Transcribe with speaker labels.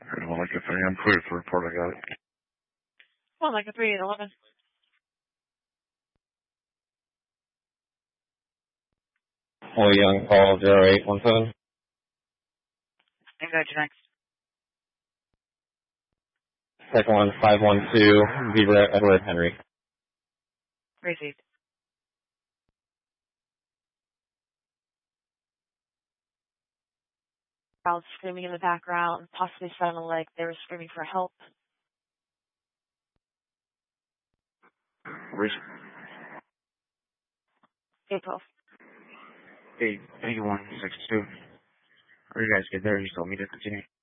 Speaker 1: Well, like if I am clear for report, I got it.
Speaker 2: Well, like a 3811.
Speaker 3: Holy Young Call 0817.
Speaker 2: I got you next.
Speaker 3: Second one 512 Zebra Edward Henry.
Speaker 2: Received. Child screaming in the background, possibly sounding like they were screaming for help.
Speaker 1: Where's
Speaker 2: 812.
Speaker 1: 8162? Are you guys good there? You still want me to continue?